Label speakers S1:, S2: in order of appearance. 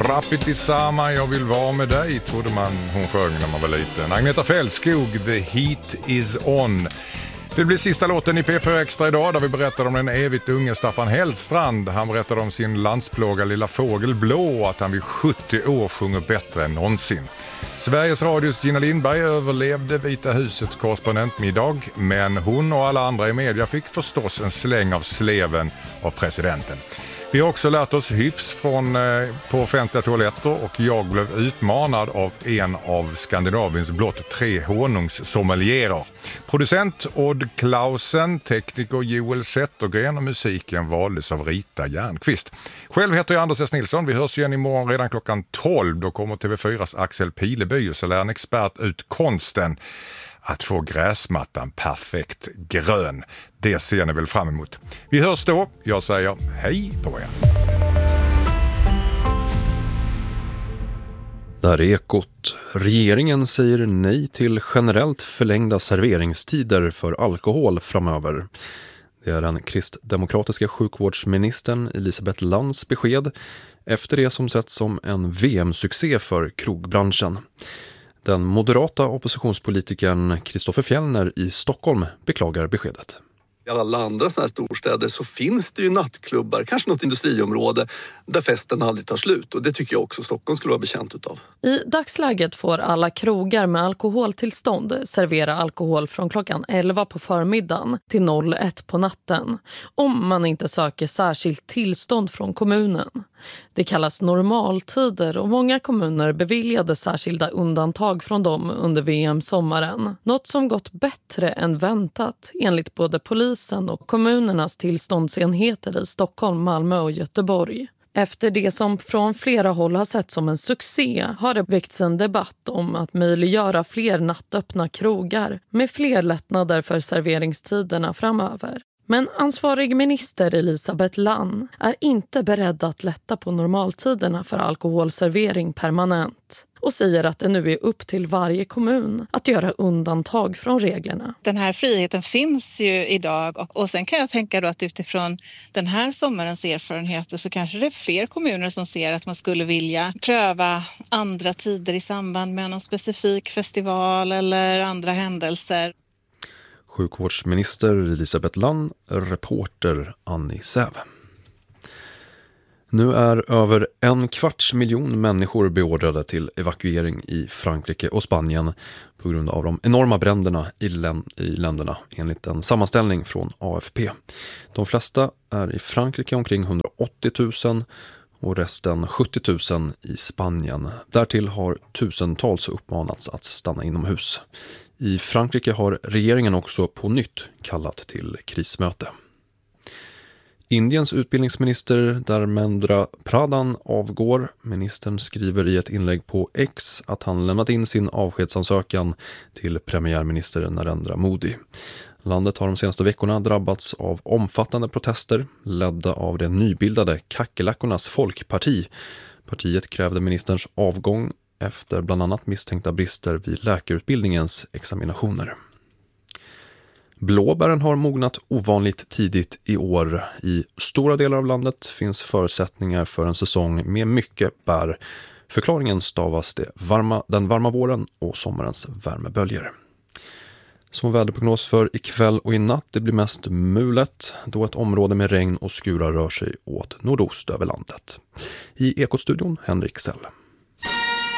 S1: Rappiti Sama, jag vill vara med dig, trodde hon sjöng när man var liten. Agneta Fältskog, The Heat is on. Det blir sista låten i P4 Extra idag där vi berättar om den evigt unge Staffan Hellstrand. Han berättade om sin landsplåga lilla fågel Blå, att han vid 70 år sjunger bättre än någonsin. Sveriges Radios Gina Lindberg överlevde Vita husets korrespondentmiddag, men hon och alla andra i media fick förstås en släng av sleven av presidenten. Vi har också lärt oss hyfs på offentliga toaletter och jag blev utmanad av en av Skandinaviens blott 3 honungssommelier. Producent Odd Klausen, tekniker Joel Zettergren och musiken valdes av Rita Järnqvist. Själv heter jag Anders S. Nilsson. Vi hörs igen imorgon redan klockan 12. Då kommer TV4s Axel Pileby och så lär en expert ut konsten att få gräsmattan perfekt grön. Det ser ni väl fram emot. Vi hörs då. Jag säger hej på er.
S2: Där är Ekot. Regeringen säger nej till generellt förlängda serveringstider för alkohol framöver. Det är den kristdemokratiska sjukvårdsministern Elisabeth Lands besked efter det som setts som en VM-succé för krogbranschen. Den moderata oppositionspolitikern Kristoffer Fjellner i Stockholm beklagar beskedet.
S3: I alla andra sådana här storstäder så finns det ju nattklubbar, kanske något industriområde där festen aldrig tar slut. Och det tycker jag också Stockholm skulle vara bekänt utav.
S4: I dagsläget får alla krogar med alkoholtillstånd servera alkohol från klockan 11 på förmiddagen till 01 på natten. Om man inte söker särskilt tillstånd från kommunen. Det kallas normaltider och många kommuner beviljade särskilda undantag från dem under VM-sommaren. Något som gått bättre än väntat enligt både polisen och kommunernas tillståndsenheter i Stockholm, Malmö och Göteborg. Efter det som från flera håll har sett som en succé har det väckts en debatt om att möjliggöra fler nattöppna krogar med fler lättnader för serveringstiderna framöver. Men ansvarig minister Elisabeth Land är inte beredd att lätta på normaltiderna för alkoholservering permanent och säger att det nu är upp till varje kommun att göra undantag från reglerna.
S5: Den här friheten finns ju idag och sen kan jag tänka då att utifrån den här sommarens erfarenheter så kanske det är fler kommuner som ser att man skulle vilja pröva andra tider i samband med någon specifik festival eller andra händelser.
S2: Sjukvårdsminister Elisabeth Land, reporter Annie Säv. Nu är över 250 000 människor beordrade till evakuering i Frankrike och Spanien på grund av de enorma bränderna i länderna enligt en sammanställning från AFP. De flesta är i Frankrike omkring 180 000 och resten 70 000 i Spanien. Därtill har tusentals uppmanats att stanna inomhus. I Frankrike har regeringen också på nytt kallat till krismöte. Indiens utbildningsminister Dharmendra Pradhan avgår. Ministern skriver i ett inlägg på X att han lämnat in sin avskedsansökan till premiärminister Narendra Modi. Landet har de senaste veckorna drabbats av omfattande protester ledda av det nybildade Kakelackornas folkparti. Partiet krävde ministerns avgång efter bland annat misstänkta brister vid läkarutbildningens examinationer. Blåbären har mognat ovanligt tidigt i år. I stora delar av landet finns förutsättningar för en säsong med mycket bär. Förklaringen stavas den varma våren och sommarens värmeböljor. Som väderprognos för ikväll och i natt, det blir mest mulet då ett område med regn och skurar rör sig åt nordost över landet. I Ekostudion Henrik Sell.